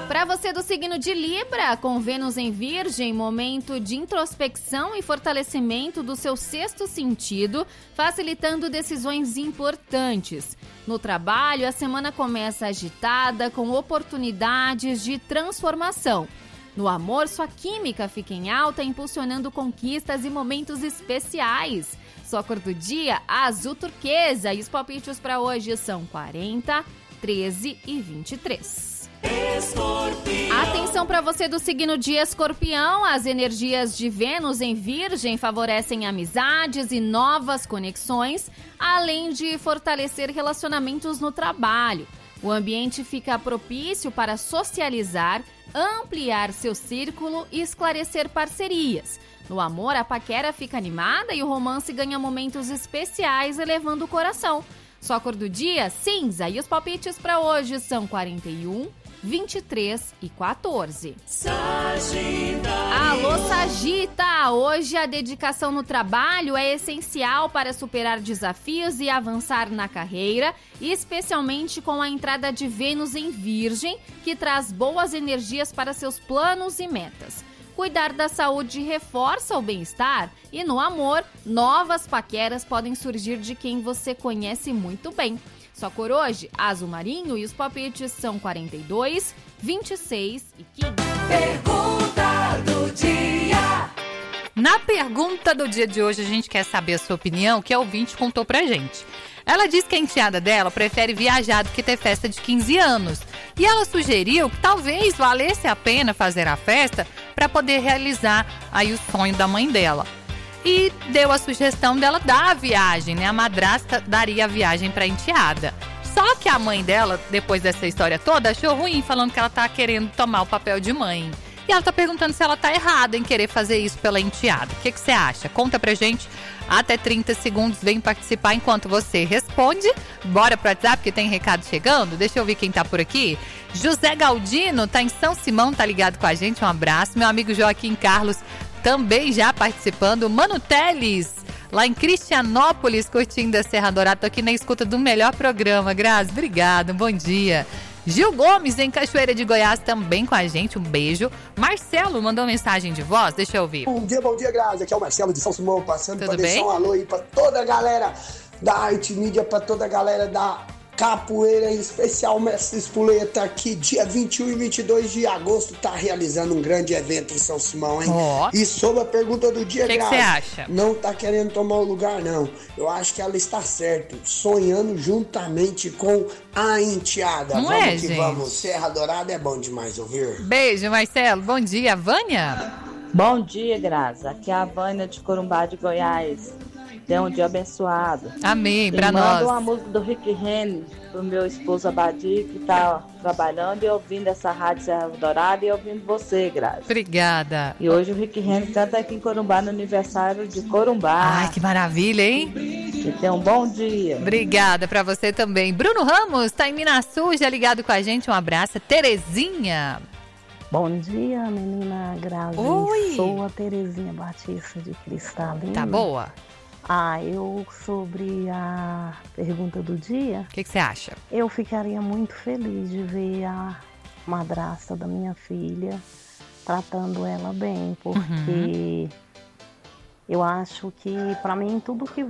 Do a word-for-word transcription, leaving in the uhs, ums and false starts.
Para você do signo de Libra, com Vênus em Virgem, momento de introspecção e fortalecimento do seu sexto sentido, facilitando decisões importantes. No trabalho, a semana começa agitada, com oportunidades de transformação. No amor, sua química fica em alta, impulsionando conquistas e momentos especiais. Sua cor do dia, azul turquesa. E os palpites para hoje são quarenta, treze e vinte e três. Escorpião. Atenção para você do signo de Escorpião. As energias de Vênus em Virgem favorecem amizades e novas conexões, além de fortalecer relacionamentos no trabalho. O ambiente fica propício para socializar, ampliar seu círculo e esclarecer parcerias. No amor, a paquera fica animada e o romance ganha momentos especiais, elevando o coração. Sua cor do dia, cinza. E os palpites para hoje são quarenta e um, vinte e três e quatorze. Sagitário. Alô, Sagita! Hoje a dedicação no trabalho é essencial para superar desafios e avançar na carreira, especialmente com a entrada de Vênus em Virgem, que traz boas energias para seus planos e metas. Cuidar da saúde reforça o bem-estar e no amor, novas paqueras podem surgir de quem você conhece muito bem. Sua cor hoje, azul marinho, e os palpites são quarenta e dois, vinte e seis e quinze. Pergunta do dia. Na pergunta do dia de hoje, a gente quer saber a sua opinião, que a ouvinte contou pra gente. Ela diz que a enteada dela prefere viajar do que ter festa de quinze anos. E ela sugeriu que talvez valesse a pena fazer a festa para poder realizar aí o sonho da mãe dela. E deu a sugestão dela dar a viagem, né? A madrasta daria a viagem para a enteada. Só que a mãe dela, depois dessa história toda, achou ruim, falando que ela tá querendo tomar o papel de mãe. E ela tá perguntando se ela tá errada em querer fazer isso pela enteada. O que que você acha? Conta pra gente. Até trinta segundos, vem participar enquanto você responde. Bora pro WhatsApp, porque tem recado chegando. Deixa eu ver quem tá por aqui. José Galdino tá em São Simão, tá ligado com a gente. Um abraço. Meu amigo Joaquim Carlos também já participando. Mano Teles, lá em Cristianópolis, curtindo a Serra Dourada. Tô aqui na escuta do melhor programa. Grazi, obrigado, bom dia. Gil Gomes, em Cachoeira de Goiás, também com a gente, um beijo. Marcelo mandou mensagem de voz, deixa eu ouvir. Bom dia, bom dia, Grazi. Aqui é o Marcelo de São Simão, passando para deixar bem? um alô aí para toda a galera da Arte Mídia, para toda a galera da Capoeira, em especial o Mestre Espoleta, aqui dia vinte e um e vinte e dois de agosto, tá realizando um grande evento em São Simão, hein? Oh. E sobre a pergunta do dia, que Grazi, que você acha? Não tá querendo tomar o lugar, não. Eu acho que ela está certa, sonhando juntamente com a enteada. Não vamos é, que gente? vamos. Serra Dourada é bom demais ouvir. Beijo, Marcelo. Bom dia, Vânia. Bom dia, Grazi. Aqui é a Vânia de Corumbá de Goiás. Tenha um dia abençoado. Amém, pra e nós. manda uma música do Rick Renner pro meu esposo Abadi, que tá trabalhando e ouvindo essa rádio Serra Dourada e ouvindo você, Grazi. Obrigada. E hoje o Rick Renner canta aqui em Corumbá no aniversário de Corumbá. Ai, que maravilha, hein? Que tenha um bom dia. Obrigada pra você também. Bruno Ramos tá em Minasul, já ligado com a gente. Um abraço. Terezinha. Bom dia, menina Grazi. Oi. Sou a Terezinha Batista de Cristalina. Tá boa? Ah, eu, sobre a pergunta do dia... O que que você acha? Eu ficaria muito feliz de ver a madrasta da minha filha tratando ela bem, porque uhum. eu acho que, pra mim, tudo que